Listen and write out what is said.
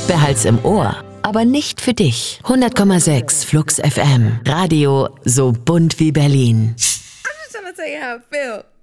behalt's im Ohr. Aber nicht für dich. 100,6 Flux FM. Radio so bunt wie Berlin. I'm just trying to tell you how I feel.